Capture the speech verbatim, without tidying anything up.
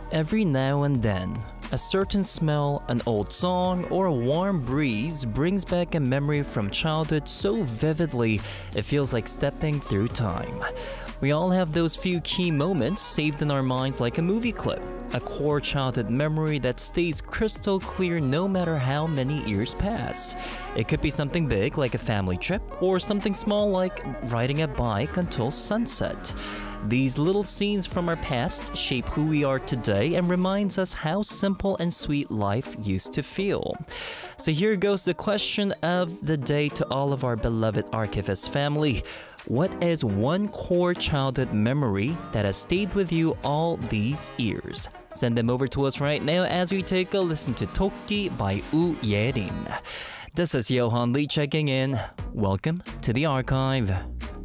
Every now and then, a certain smell, an old song, or a warm breeze brings back a memory from childhood so vividly it feels like stepping through time. We all have those few key moments saved in our minds like a movie clip, a core childhood memory that stays crystal clear no matter how many years pass. It could be something big like a family trip, or something small like riding a bike until sunset. These little scenes from our past shape who we are today and reminds us how simple and sweet life used to feel. So here goes the question of the day to all of our beloved Archivist family. What is one core childhood memory that has stayed with you all these years? Send them over to us right now as we take a listen to Toki by Woo Ye-rin. This is Johan Lee checking in. Welcome to the archive.